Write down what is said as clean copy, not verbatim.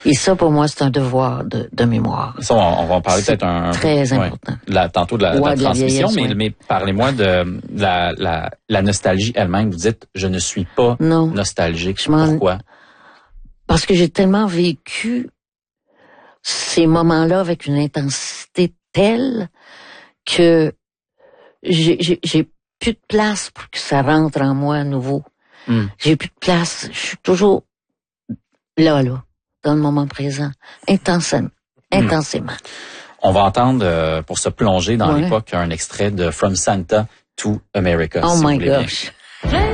Et ça, pour moi, c'est un devoir de mémoire. Ça, on va en parler peut-être très important. Tantôt de la transmission, vieillesse, mais parlez-moi de la nostalgie elle-même. Vous dites, je ne suis pas nostalgique. Pourquoi? Parce que j'ai tellement vécu ces moments-là avec une intensité telle que j'ai plus de place pour que ça rentre en moi à nouveau. J'ai plus de place. Je suis toujours là, dans le moment présent, intensément. On va entendre, pour se plonger dans l'époque, un extrait de From Santa to America. Oh my gosh.